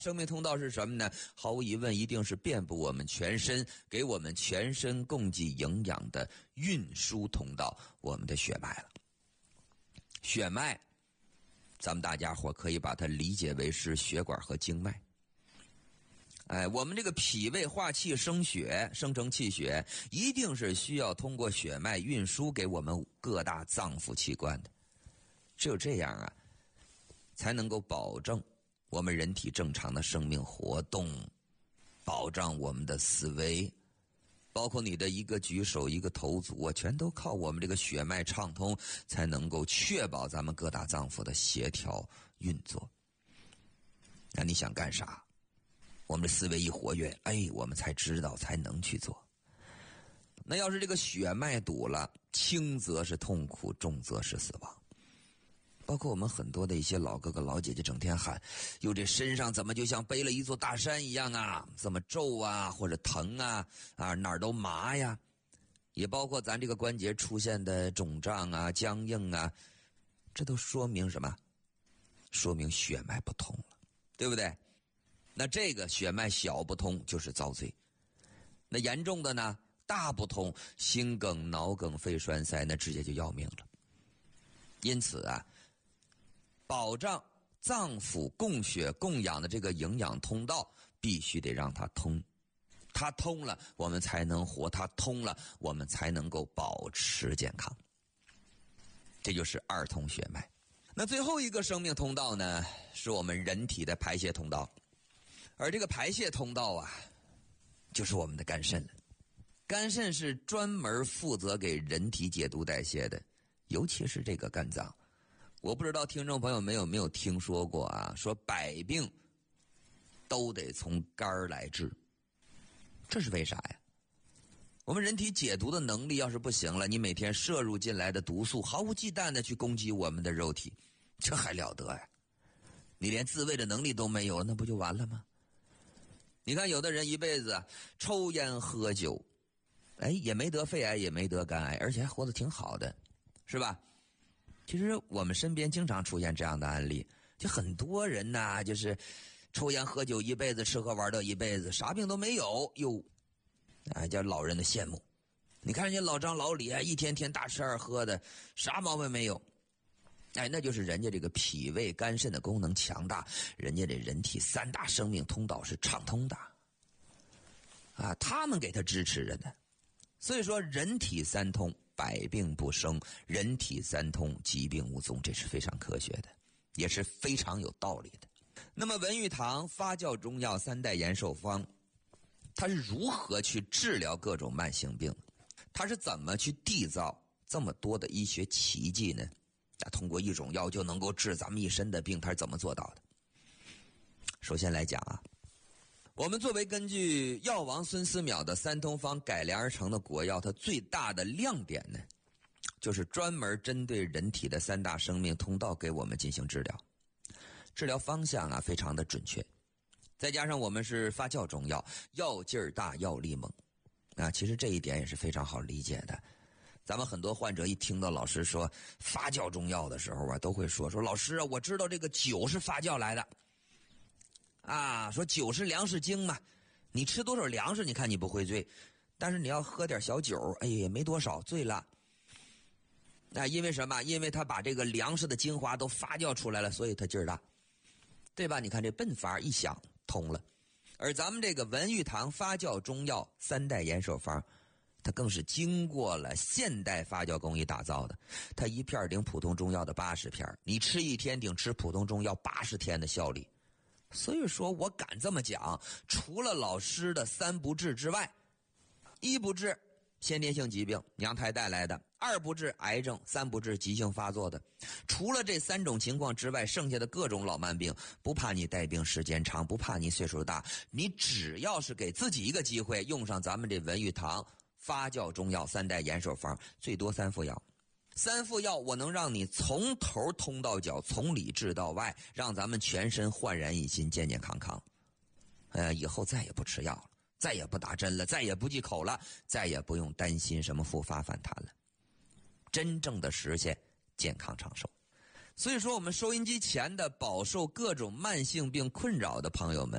生命通道是什么呢？毫无疑问，一定是遍布我们全身，给我们全身供给营养的运输通道，我们的血脉了。血脉，咱们大家伙可以把它理解为是血管和经脉。我们这个脾胃化气生血，生成气血，一定是需要通过血脉运输给我们各大脏腑器官的。只有这样啊，才能够保证我们人体正常的生命活动，保障我们的思维，包括你的一个举手一个投足啊，全都靠我们这个血脉畅通，才能够确保咱们各大脏腑的协调运作。那你想干啥？我们的思维一活跃，我们才知道，才能去做。那要是这个血脉堵了，轻则是痛苦，重则是死亡。包括我们很多的一些老哥哥老姐姐整天喊，哟，这身上怎么就像背了一座大山一样啊，怎么皱啊，或者疼啊，哪儿都麻呀。也包括咱这个关节出现的肿胀啊、僵硬啊，这都说明什么？说明血脉不通了，对不对？那这个血脉小不通就是遭罪，那严重的呢，大不通，心梗、脑梗、肺栓塞，那直接就要命了。因此啊，保障脏腑供血供养的这个营养通道必须得让它通，它通了我们才能活，它通了我们才能够保持健康。这就是二通血脉。那最后一个生命通道呢，是我们人体的排泄通道。而这个排泄通道啊，就是我们的肝肾了。肝肾是专门负责给人体解毒代谢的，尤其是这个肝脏。我不知道听众朋友们有没有听说过啊，说百病都得从肝儿来治。这是为啥呀？我们人体解毒的能力要是不行了，你每天摄入进来的毒素毫无忌惮的去攻击我们的肉体，这还了得呀？你连自卫的能力都没有，那不就完了吗？你看有的人一辈子抽烟喝酒，也没得肺癌，也没得肝癌，而且还活得挺好的，是吧？其实我们身边经常出现这样的案例，就很多人呐，就是抽烟喝酒一辈子，吃喝玩乐一辈子，啥病都没有，叫老人的羡慕。你看人家老张老李一天天大吃二喝的，啥毛病没有。那就是人家这个脾胃肝肾的功能强大，人家这人体三大生命通道是畅通的他们给他支持着呢。所以说人体三通，百病不生，人体三通，疾病无踪，这是非常科学的，也是非常有道理的。那么文玉堂发酵中药三代延寿方，它是如何去治疗各种慢性病？它是怎么去缔造这么多的医学奇迹呢？通过一种药就能够治咱们一身的病，它是怎么做到的？首先来讲我们作为根据药王孙思邈的三通方改良而成的国药，它最大的亮点呢，就是专门针对人体的三大生命通道给我们进行治疗。治疗方向非常的准确，再加上我们是发酵中药，药劲儿大，药力猛其实这一点也是非常好理解的。咱们很多患者一听到老师说发酵中药的时候都会说老师我知道这个酒是发酵来的说酒是粮食精嘛，你吃多少粮食你看你不会醉，但是你要喝点小酒也没多少，醉了。因为什么？因为他把这个粮食的精华都发酵出来了，所以他劲儿大，对吧？你看这笨法一想通了。而咱们这个文玉堂发酵中药三代延寿方，它更是经过了现代发酵工艺打造的，它一片顶普通中药的80片，你吃一天顶吃普通中药80天的效力。所以说我敢这么讲，除了老师的3不治之外，一不治先天性疾病娘胎带来的，2不治癌症，3不治急性发作的，除了这3种情况之外，剩下的各种老慢病，不怕你带病时间长，不怕你岁数大，你只要是给自己一个机会，用上咱们这文玉堂发酵中药三代延寿方，最多3副药，3副药我能让你从头通到脚，从里治到外，让咱们全身焕然一新，健健康康。以后再也不吃药了，再也不打针了，再也不忌口了，再也不用担心什么复发反弹了，真正的实现健康长寿。 所以说，我们收音机前的饱受各种慢性病困扰的朋友们，